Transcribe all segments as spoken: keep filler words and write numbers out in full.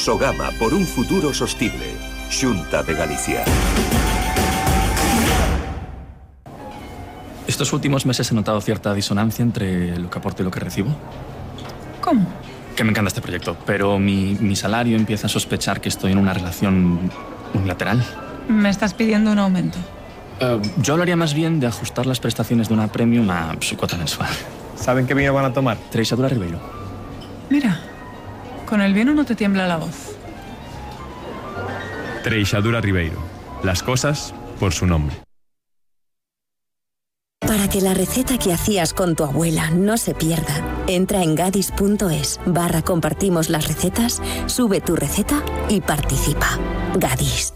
Sogama por un futuro sostible. Xunta de Galicia. Estos últimos meses he notado cierta disonancia entre lo que aporto y lo que recibo. ¿Cómo? Que me encanta este proyecto, pero mi, mi salario empieza a sospechar que estoy en una relación unilateral. ¿Me estás pidiendo un aumento? Uh, yo hablaría más bien de ajustar las prestaciones de una premium a su cuota mensual. ¿Saben qué vino van a tomar? Treixadura Ribeiro. Mira, con el vino no te tiembla la voz. Treixadura Ribeiro. Las cosas por su nombre. Para que la receta que hacías con tu abuela no se pierda, entra en gadis.es barra compartimos las recetas, sube tu receta y participa. Gadis.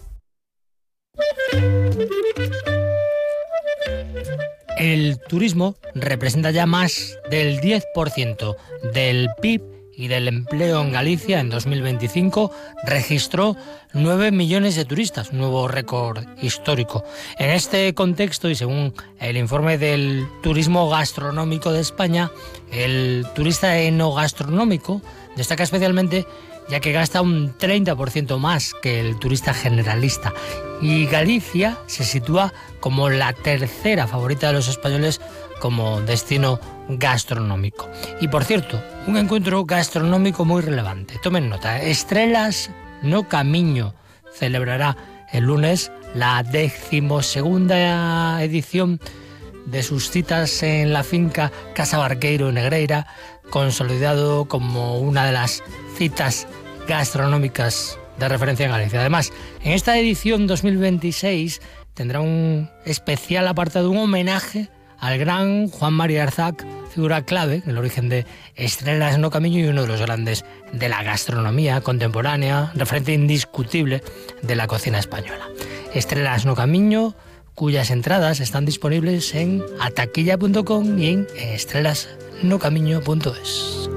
El turismo representa ya más del diez por ciento del P I B y del empleo en Galicia. En dos mil veinticinco registró nueve millones de turistas, un nuevo récord histórico. En este contexto, y según el informe del turismo gastronómico de España, el turista enogastronómico destaca especialmente ya que gasta un treinta por ciento más que el turista generalista. Y Galicia se sitúa como la tercera favorita de los españoles como destino gastronómico. Y por cierto, un encuentro gastronómico muy relevante. Tomen nota, Estrelas no Camiño celebrará el lunes la decimosegunda edición de sus citas en la finca Casa Barqueiro en Negreira, consolidado como una de las citas gastronómicas de referencia en Galicia. Además, en esta edición dos mil veintiséis tendrá un especial apartado, un homenaje al gran Juan Mari Arzac, figura clave en el origen de Estrelas no Camiño y uno de los grandes de la gastronomía contemporánea, referente indiscutible de la cocina española. Estrelas no Camiño, cuyas entradas están disponibles en ataquilla punto com y en estrelas no camiño punto es.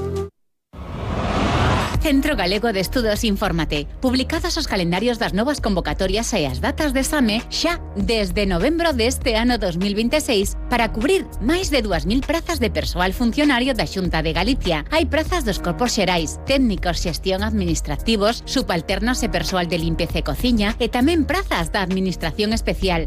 Centro Galego de Estudos Infórmate. Publicados os calendarios das novas convocatorias e as datas de exame xa desde novembro deste ano dos mil veintiséis para cubrir máis de dúas mil prazas de persoal funcionario da Xunta de Galicia. Hai prazas dos corpos xerais, técnicos, xestión administrativos, subalternos e persoal de limpeza e cociña e tamén prazas da Administración Especial.